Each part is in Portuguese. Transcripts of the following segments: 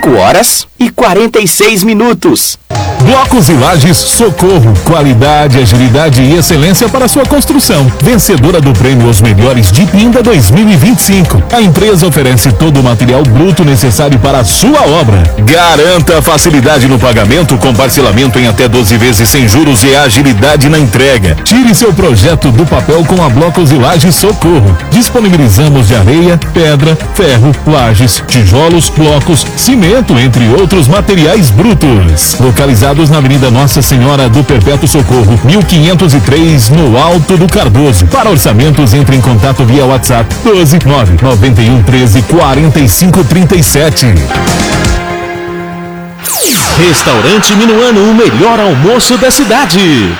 5h46. Blocos e Lajes Socorro, qualidade, agilidade e excelência para sua construção. Vencedora do prêmio Os Melhores de Pinda 2025. A empresa oferece todo o material bruto necessário para a sua obra. Garanta facilidade no pagamento com parcelamento em até 12 vezes sem juros e agilidade na entrega. Tire seu projeto do papel com a Blocos e Lajes Socorro. Disponibilizamos de areia, pedra, ferro, lajes, tijolos, blocos, cimento, entre outros materiais brutos. Localizados na Avenida Nossa Senhora do Perpétuo Socorro, 1503, no Alto do Cardoso. Para orçamentos, entre em contato via WhatsApp 12 991 13 45 37. Restaurante Minuano, o melhor almoço da cidade.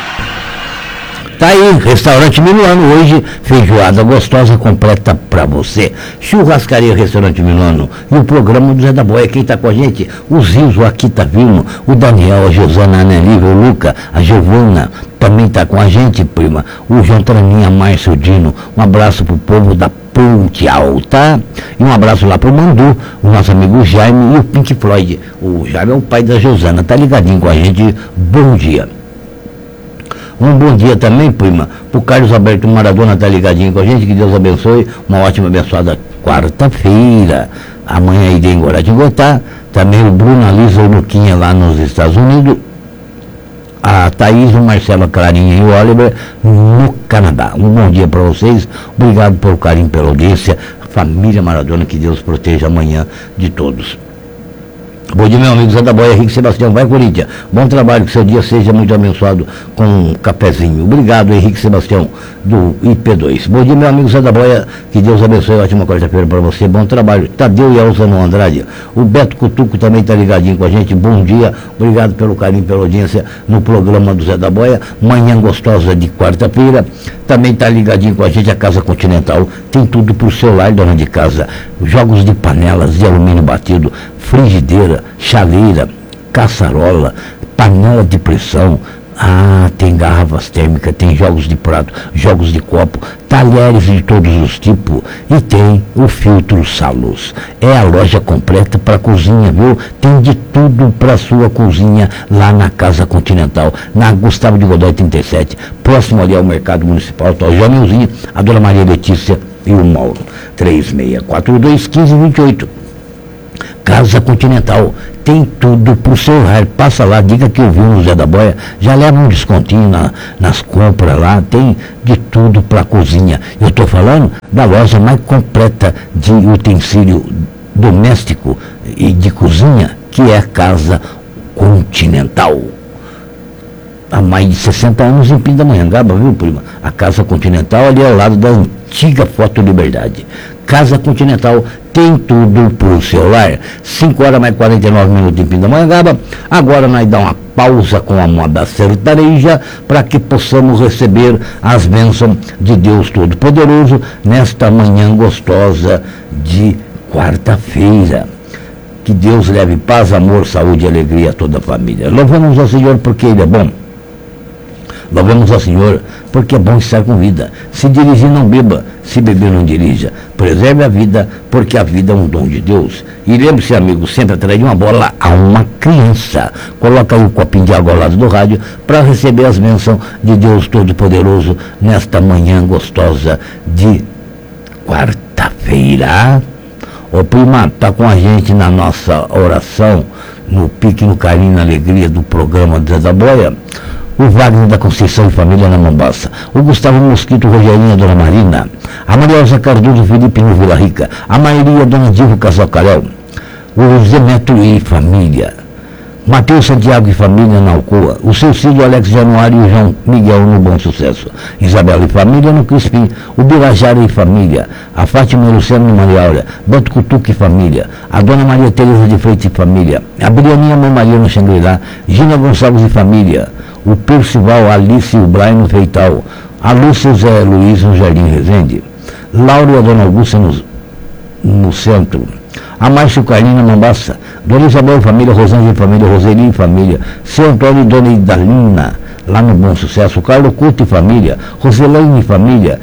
Tá aí, Restaurante Minuano, hoje feijoada gostosa completa pra você. Churrascaria Restaurante Minuano e o programa do Zé da Boia. Quem tá com a gente? O Zizo aqui tá vindo, o Daniel, a Josana, a Anelívia, o Luca, a Giovana também tá com a gente, prima. O João Traninha, Márcio Dino, um abraço pro povo da Ponte Alta e um abraço lá pro Mandu, o nosso amigo Jaime e o Pink Floyd. O Jaime é o pai da Josana, tá ligadinho com a gente, bom dia. Um bom dia também, prima, pro Carlos Alberto Maradona, tá ligadinho com a gente, que Deus abençoe, uma ótima abençoada quarta-feira. Amanhã irei em Guaratinguetá, também o Bruno, a Lisa, o Luquinha lá nos Estados Unidos, a Thaís, o Marcelo, a Clarinha e o Oliver no Canadá. Um bom dia para vocês, obrigado pelo carinho, pela audiência, família Maradona, que Deus proteja amanhã de todos. Bom dia, meu amigo Zé da Boia, Henrique Sebastião, vai Corinthians, bom trabalho, que seu dia seja muito abençoado com um cafezinho. Obrigado, Henrique Sebastião, do IP2. Bom dia, meu amigo Zé da Boia, que Deus abençoe, ótima quarta-feira para você, bom trabalho. Tadeu e Elza no Andrade, o Beto Cutuco também está ligadinho com a gente, bom dia, obrigado pelo carinho, pela audiência no programa do Zé da Boia, manhã gostosa de quarta-feira, também está ligadinho com a gente a Casa Continental, tem tudo para o seu lar, dona de casa, jogos de panelas de alumínio batido, frigideira, chaleira, caçarola, panela de pressão, tem garrafas térmicas, tem jogos de prato, jogos de copo, talheres de todos os tipos e tem o filtro Salus. É a loja completa para cozinha, viu? Tem de tudo para sua cozinha lá na Casa Continental, na Gustavo de Godoy 37, próximo ali ao Mercado Municipal, tá o Joãozinho, a Dona Maria Letícia e o Mauro. 3642-1528. Casa Continental, tem tudo pro seu lar. Passa lá, diga que ouviu no Zé da Boia, já leva um descontinho nas compras lá, tem de tudo pra cozinha. Eu estou falando da loja mais completa de utensílio doméstico e de cozinha, que é a Casa Continental. Há mais de 60 anos em Pindamonhangaba, viu, prima? A Casa Continental ali ao lado da antiga Foto Liberdade. Casa Continental tem tudo pro seu lar. 5h mais 49 minutos em Pindamonhangaba. Agora nós damos uma pausa com a moda sertaneja para que possamos receber as bênçãos de Deus Todo-Poderoso nesta manhã gostosa de quarta-feira. Que Deus leve paz, amor, saúde e alegria a toda a família. Louvamos ao Senhor porque Ele é bom. Louvamos ao Senhor, porque é bom estar com vida. Se dirigir, não beba. Se beber, não dirija. Preserve a vida, porque a vida é um dom de Deus. E lembre-se, amigo, sempre atrás de uma bola a uma criança. Coloca aí um copinho de água ao lado do rádio para receber as bênçãos de Deus Todo-Poderoso nesta manhã gostosa de quarta-feira. Ô prima, tá com a gente na nossa oração, no pique, no carinho, na alegria do programa do Zé da Boia. O Wagner da Conceição e Família na Mombasa, o Gustavo Mosquito, Rogerinha, Dona Marina, a Maria Elza Cardoso, Felipe no Vila Rica, a Maíria, Dona Divo Casalcarel, o Zeneto e Família, Matheus Santiago e Família na Alcoa, o seu Cílio, Alex Januário e o João Miguel no Bom Sucesso, Isabela e Família no Crispim, o Birajara e Família, a Fátima e Luciano no Maria Áurea, Beto Cutuque e Família, a Dona Maria Teresa de Freitas e Família, a Brianinha Mãe Maria no Xangri-Lá, Gina Gonçalves e Família, o Percival, a Alice e o Brian no Feital, a Lúcia e o Zé Luiz no Jardim Resende, Laura e a Dona Augusta no Centro, a Márcio Carlinho na Mombasa, Dona Isabel e Família, Rosângela e Família, Roseli e Família, seu Antônio e Dona Idalina, lá no Bom Sucesso, Carlos Couto e Família, Roselane e Família,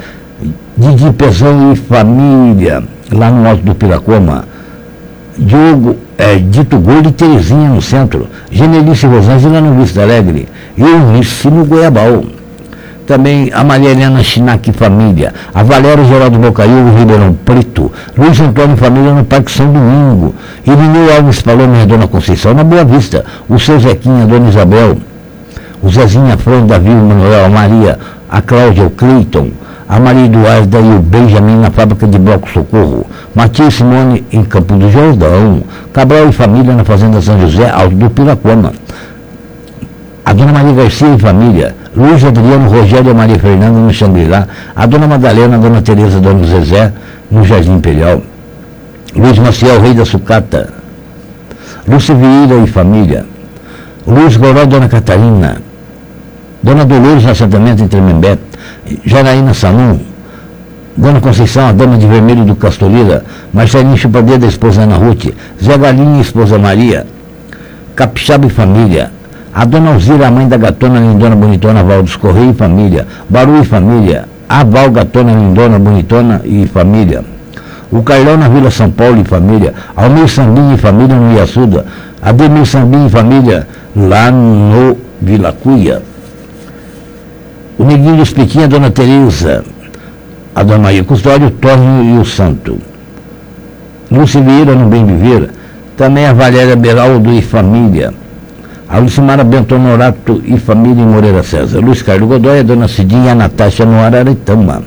Didi Pezão e Família, lá no Alto do Piracoma, Diogo Dito Gordo e Terezinha no centro, Genelice Rosângela no Vista Alegre e Eunice no Goiabal. Também a Maria Helena Chinac Família, a Valéria Geraldo Bocaiúva no Ribeirão Preto, Luiz Antônio Família no Parque São Domingo, Irineu Alves Paloma e Dona Conceição na Boa Vista, o seu Zequinha, Dona Isabel, o Zezinha Fran, Davi, o Manuel, a Maria, a Cláudia, o Cleiton, a Maria Eduarda e o Benjamin na fábrica de bloco Socorro, Matias Simone em Campo do Jordão, Cabral e Família na Fazenda São José, Alto do Piracoma, a Dona Maria Garcia e Família, Luiz Adriano, Rogério e Maria Fernanda no Xangri-Lá, a Dona Madalena, a Dona Tereza, Dona Zezé no Jardim Imperial, Luiz Maciel, Rei da Sucata, Lúcia Vieira e Família, Luiz Goró, Dona Catarina, Dona Dolores no assentamento em Tremembé, Janaína Salum, Dona Conceição, a Dama de Vermelho do Castorila, Marcelinho Chupadeira, da esposa Ana Ruth, Zé Galinha e esposa Maria, Capixaba e Família, a Dona Alzira, a mãe da Gatona Lindona Bonitona, Valdos Correia e Família, Baru e Família, a Val Gatona Lindona Bonitona e Família, o Carlão na Vila São Paulo e Família, Almir Sambinha e Família no Iassuda, Ademir Sambinha e Família lá no Vila Cuia, o Neguinho do Espetinho, a Dona Tereza, a Dona Maria Custódio, o Tórnio e o Santo, Lúcia Vieira no Bem Viver, também a Valéria Beraldo e Família, a Lucimara Bento Honorato e Família em Moreira César, Luiz Carlos Godoy, a Dona Cidinha e a Natasha no Araretama,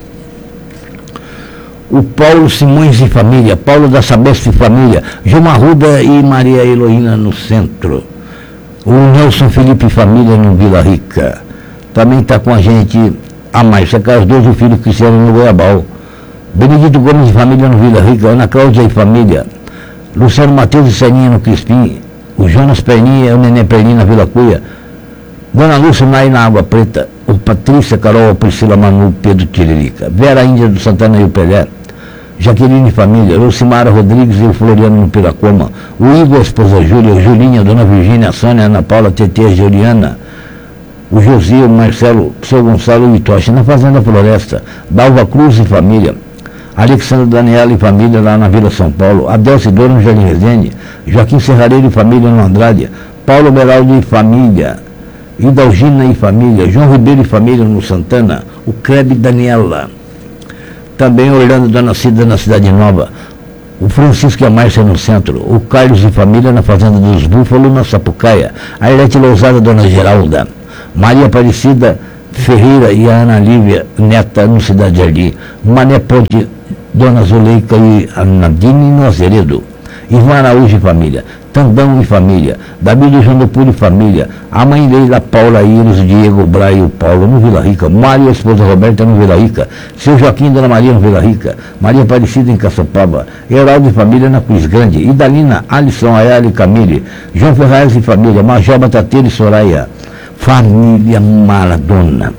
o Paulo Simões e Família, Paulo da Sabesp e Família, João Arruda e Maria Heloína no centro, o Nelson Felipe e Família no Vila Rica. Também está com a gente a Márcia Cardoso e o filho Cristiano no Goiabal, Benedito Gomes e Família no Vila Rica, Ana Cláudia e Família, Luciano Matheus e Seninha no Crispim, o Jonas Perninha e o Nenê Perninha na Vila Cuia, Dona Lúcia Nai na Água Preta, o Patrícia, Carol, Priscila, Manu, Pedro Tiririca, Vera Índia do Santana e o Pelé, Jaqueline e Família, Lucimara Rodrigues e o Floriano no Piracoma, o Igor, a esposa Júlia, o Julinha, a Dona Virgínia, a Sônia, a Ana Paula, Tetê, a Juliana, o Josi, o Marcelo, o seu Gonçalo e o Itoche na Fazenda Floresta, Dalva Cruz e Família, Alexandre Daniela e Família lá na Vila São Paulo, Adelce Douro no Jardim Resende, Joaquim Serrareiro e Família no Andrade, Paulo Beraldo e Família, Idalgina e Família, João Ribeiro e Família no Santana, o Crebe Daniela, também Orlando Dona Cida na Cidade Nova, o Francisco e a Márcia no centro, o Carlos e Família na Fazenda dos Búfalos na Sapucaia, a Arlete Lousada, Dona Geralda, Maria Aparecida Ferreira e a Ana Lívia Neta no Cidade Jardim, Mané Ponte, Dona Zuleika e a Nadine no Azeredo, Ivan Araújo e Família, Tandão e Família, Davi do João do Puro e Família, a mãe Leila, Paula Iris, o Diego, o Braio e o Paulo no Vila Rica, Mário, a esposa Roberta no Vila Rica, seu Joaquim e Dona Maria no Vila Rica, Maria Aparecida em Caçapava, Heraldo e Família na Cruz Grande, Idalina, Alisson, Ayala e Camille, João Ferraz e Família, Major Batateira e Soraya, Família Maradona.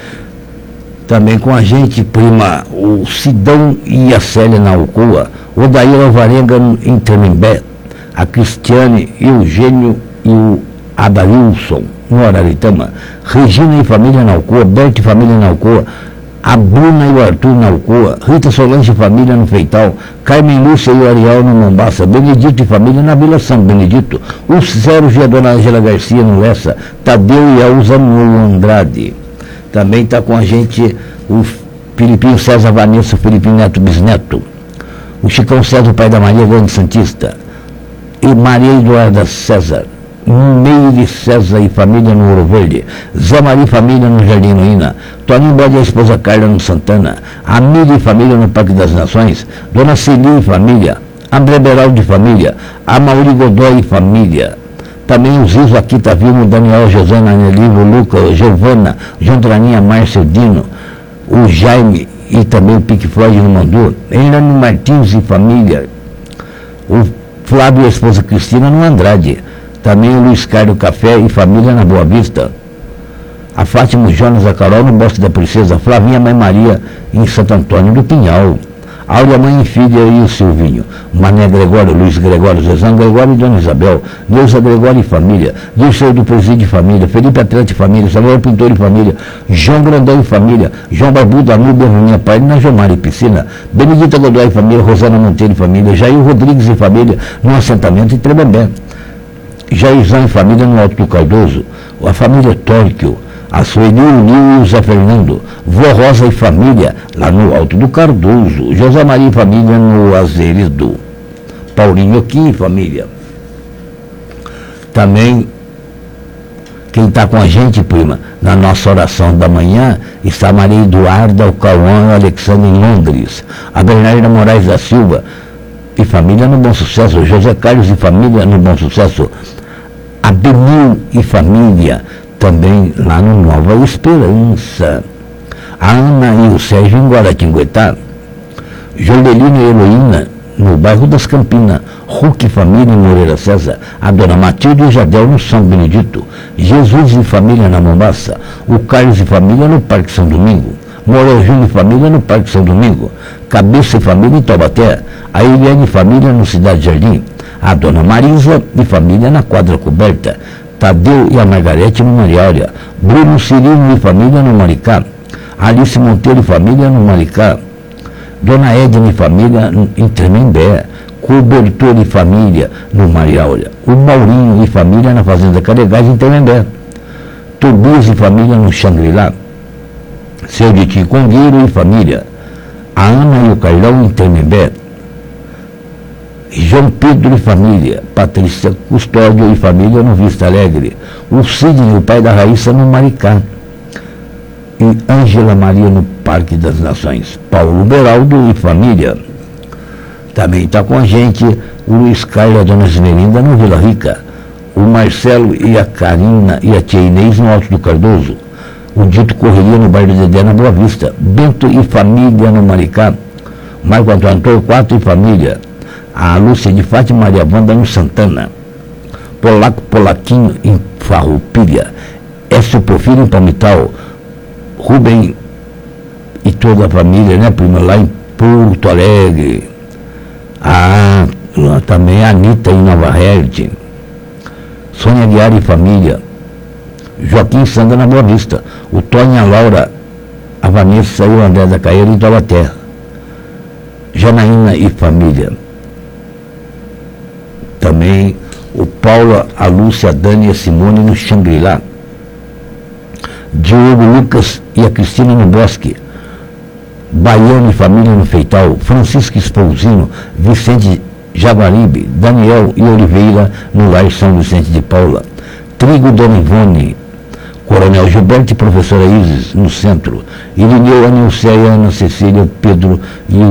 Também com a gente, prima, o Sidão e a Célia na Alcoa, o Daíra Alvarenga em Tremembé, a Cristiane e o Eugênio e o Adailson no Araritama, Regina e Família na Alcoa, Berta e Família na Alcoa, a Bruna e o Arthur na Alcoa, Rita Solange e Família no Feital, Carmen Lúcia e o Ariel no Mombaça, Benedito e Família na Vila São Benedito, o Sérgio e a Dona Ângela Garcia no Lessa, Tadeu e a Elza no Andrade. Também está com a gente o Filipinho César Vanessa, o Filipinho Neto Bisneto, o Chicão César, o pai da Maria Grande Santista, e Maria Eduarda César, Meire César e Família no Ouro Verde, Zé Maria e Família no Jardim Ruína, Toninho Bode e a esposa Carla no Santana, Amília e Família no Parque das Nações, Dona Celia e Família, André Beraldo e Família, Amauri Godoy e Família. Também os Zizo aqui tá vindo, Daniel, Josana, Anelino, Luca, Giovana, João Traninha, Márcio Dino, o Jaime e também o Pique Floyd no Mandu, Hernani Martins e Família, o Flávio e a esposa Cristina no Andrade, também o Luiz Carlos Café e Família na Boa Vista, a Fátima, o Jonas, a Carol no Bosque da Princesa, Flavinha, Mãe Maria em Santo Antônio do Pinhal, Áurea, mãe e filha, e o Silvinho. Mané Gregório, Luiz Gregório, Zezão Gregório e Dona Isabel. Neuza Gregório e família. Dirceu do Presídio e família. Felipe Atleta e família. Samuel Pintor e família. João Grandão e família. João Barbudo, Anúbia, Minha Pai, Najomar e Piscina. Benedita Godoy e família. Rosana Monteiro e família. Jair Rodrigues e família, no assentamento em Tremembé. Jairzão e família, no Alto do Cardoso. A família Tóquio. A Sueli, o Nil e o Zé Fernando. Vó Rosa e família, lá no Alto do Cardoso. José Maria e família, no Azeredo. Paulinho aqui e família. Também, quem está com a gente, prima, na nossa oração da manhã, está a Maria Eduarda, o Cauã e o Alexandre em Londres. A Bernarda Moraes da Silva e família, no Bom Sucesso. José Carlos e família, no Bom Sucesso. A Benil e família, também lá no Nova Esperança. A Ana e o Sérgio em Guaratinguetá. Joelina e Heloína no bairro das Campinas. Hulk e família em Moreira César. A Dona Matilde e Jadel no São Benedito. Jesus e família na Mombaça. O Carlos e família no Parque São Domingo. Morel Júnior e família no Parque São Domingo. Cabeça e família em Taubaté. A Eliane e família no Cidade Jardim. A Dona Marisa e família na Quadra Coberta. Tadeu e a Margarete no Mariária. Bruno Cirino e família no Maricá. Alice Monteiro e família no Maricá. Dona Edna e família em Tremembé. Cobertor e família no Mariária. O Maurinho e família na Fazenda Caregás em Tremembé. Tobias e família no Xangri-Lá. Seu de Ticongueiro e família. A Ana e o Carlão em Tremembé. João Pedro e família. Patrícia Custódio e família no Vista Alegre. O Sidney, o pai da Raíssa, no Maricá. E Ângela Maria no Parque das Nações. Paulo Beraldo e família. Também está com a gente o Luiz Carlos e a Dona Esmelinda no Vila Rica. O Marcelo e a Karina e a tia Inês no Alto do Cardoso. O Dito Correria no bairro Dedé, na Boa Vista. Bento e família no Maricá. Marco Antônio Torquato e família. A Lúcia de Fátima Maria Wanda no Santana. Polaco Polaquinho em Farroupilha. Écio Porfírio em Palmital. Rubem e toda a família, né, prima, lá em Porto Alegre. Também a Anitta em Nova Herde. Sônia Guiar e família. Joaquim Sandra na Boa Vista. O Tony e a Laura, a Vanessa e o André da Caeira em Taubaté. Janaína e família. Também o Paulo, a Lúcia, a Dani e a Simone no Xangri-Lá. Diogo Lucas e a Cristina no Bosque. Baiano e família no Feital. Francisco Espousino, Vicente Jaguaribe, Daniel e Oliveira no Lar São Vicente de Paula. Trigo, Dona Ivone. Coronel Gilberto e professora Isis no centro. Irineu, Anilceia, Ana Cecília, Pedro e o